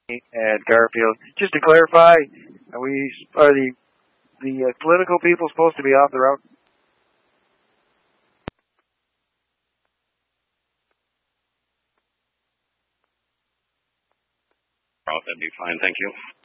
at Garfield. Just to clarify, are the political people supposed to be off the route? That'd be fine, thank you.